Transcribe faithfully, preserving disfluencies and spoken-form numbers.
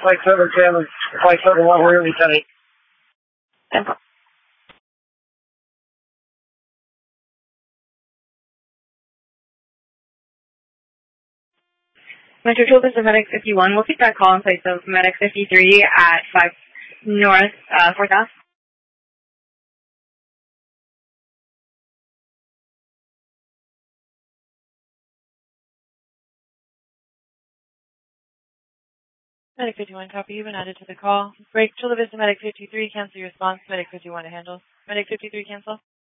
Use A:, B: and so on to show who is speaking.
A: Flight seven ten, Flight seven one, we're Lieutenant.
B: Metro Tool, this is Medic fifty-one. We'll keep that call in place of Medic fifty-three at five North, uh, four thousand.
C: Medic fifty-one, copy. You've been added to the call. Break. Chula Vista Medic fifty-three, cancel your response. Medic fifty-one to handle. Medic fifty-three, cancel.